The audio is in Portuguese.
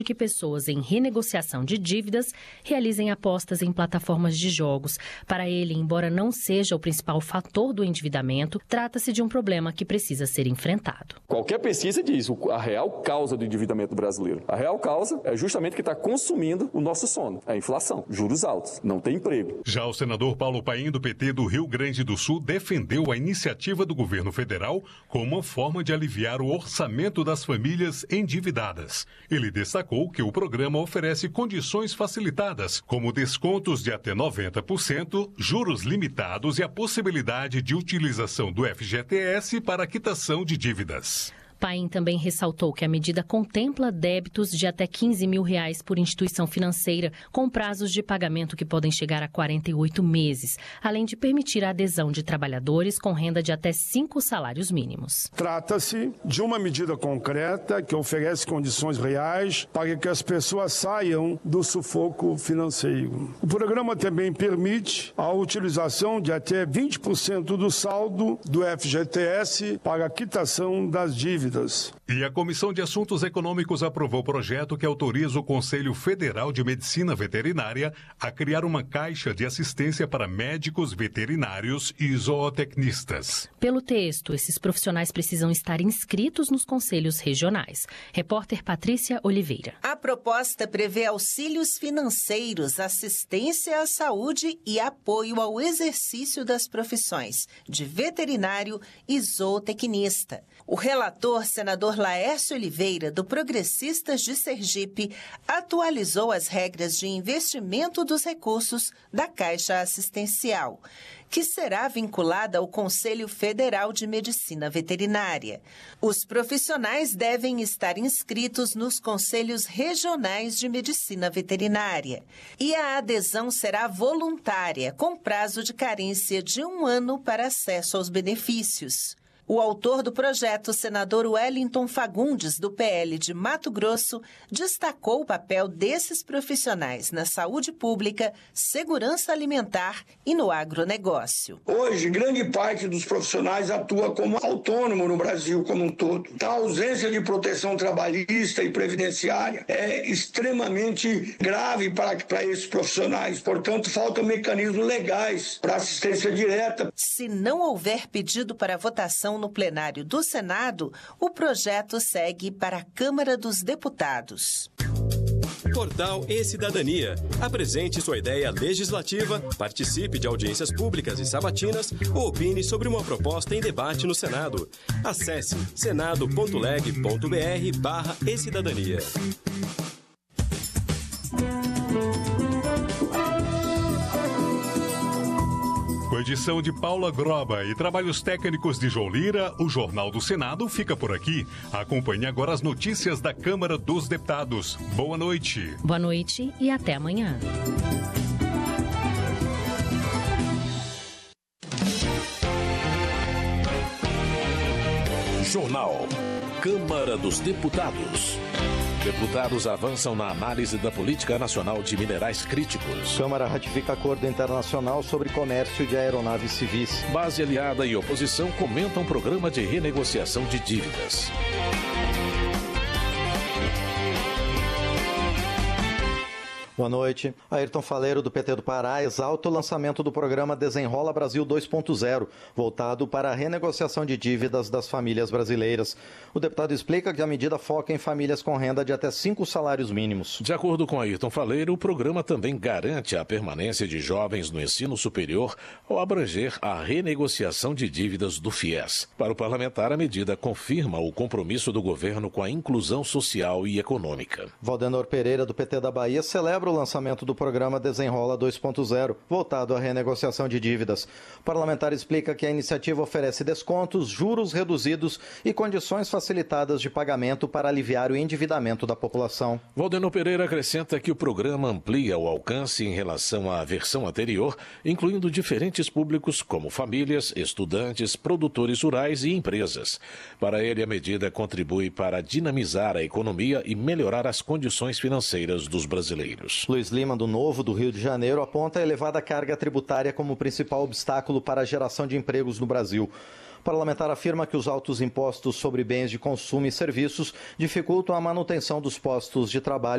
que pessoas em renegociação de dívidas realizem apostas em plataformas de jogos. Para ele, embora não seja o principal fator do endividamento, trata-se de um problema que precisa ser enfrentado. Qualquer pesquisa diz a real causa do endividamento brasileiro. A real causa é justamente que está consumindo o nosso sono. É a inflação, juros altos, não tem emprego. Já o senador Paulo Paim, do PT do Rio Grande do Sul, defendeu a iniciativa do governo federal como uma forma de aliviar o orçamento das famílias endividadas. Ele destacou que o programa oferece condições facilitadas, como descontos de até 90%, juros limitados e a possibilidade de utilização do FGTS para a quitação de dívidas. Paim também ressaltou que a medida contempla débitos de até R$15 mil por instituição financeira, com prazos de pagamento que podem chegar a 48 meses, além de permitir a adesão de trabalhadores com renda de até 5 salários mínimos. Trata-se de uma medida concreta que oferece condições reais para que as pessoas saiam do sufoco financeiro. O programa também permite a utilização de até 20% do saldo do FGTS para a quitação das dívidas. E a Comissão de Assuntos Econômicos aprovou o projeto que autoriza o Conselho Federal de Medicina Veterinária a criar uma caixa de assistência para médicos veterinários e zootecnistas. Pelo texto, esses profissionais precisam estar inscritos nos conselhos regionais. Repórter Patrícia Oliveira. A proposta prevê auxílios financeiros, assistência à saúde e apoio ao exercício das profissões de veterinário e zootecnista. O relator, senador Laércio Oliveira, do Progressistas de Sergipe, atualizou as regras de investimento dos recursos da Caixa Assistencial, que será vinculada ao Conselho Federal de Medicina Veterinária. Os profissionais devem estar inscritos nos Conselhos Regionais de Medicina Veterinária. E a adesão será voluntária, com prazo de carência de 1 ano para acesso aos benefícios. O autor do projeto, senador Wellington Fagundes, do PL de Mato Grosso, destacou o papel desses profissionais na saúde pública, segurança alimentar e no agronegócio. Hoje, grande parte dos profissionais atua como autônomo no Brasil como um todo. A ausência de proteção trabalhista e previdenciária é extremamente grave para esses profissionais. Portanto, faltam mecanismos legais para assistência direta. Se não houver pedido para votação no plenário do Senado, o projeto segue para a Câmara dos Deputados. Portal e-Cidadania. Apresente sua ideia legislativa, participe de audiências públicas e sabatinas ou opine sobre uma proposta em debate no Senado. Acesse senado.leg.br/e-Cidadania. Com edição de Paula Groba e trabalhos técnicos de João Lira, o Jornal do Senado fica por aqui. Acompanhe agora as notícias da Câmara dos Deputados. Boa noite. Boa noite e até amanhã. Jornal. Câmara dos Deputados. Deputados avançam na análise da política nacional de minerais críticos. Câmara ratifica acordo internacional sobre comércio de aeronaves civis. Base aliada e oposição comentam programa de renegociação de dívidas. Boa noite. Ayrton Faleiro, do PT do Pará, exalta o lançamento do programa Desenrola Brasil 2.0, voltado para a renegociação de dívidas das famílias brasileiras. O deputado explica que a medida foca em famílias com renda de até 5 salários mínimos. De acordo com Ayrton Faleiro, o programa também garante a permanência de jovens no ensino superior ao abranger a renegociação de dívidas do FIES. Para o parlamentar, a medida confirma o compromisso do governo com a inclusão social e econômica. Valdenor Pereira, do PT da Bahia, celebra o lançamento do programa Desenrola 2.0, voltado à renegociação de dívidas. O parlamentar explica que a iniciativa oferece descontos, juros reduzidos e condições facilitadas de pagamento para aliviar o endividamento da população. Valdenor Pereira acrescenta que o programa amplia o alcance em relação à versão anterior, incluindo diferentes públicos como famílias, estudantes, produtores rurais e empresas. Para ele, a medida contribui para dinamizar a economia e melhorar as condições financeiras dos brasileiros. Luiz Lima, do Novo, do Rio de Janeiro, aponta a elevada carga tributária como principal obstáculo para a geração de empregos no Brasil. O parlamentar afirma que os altos impostos sobre bens de consumo e serviços dificultam a manutenção dos postos de trabalho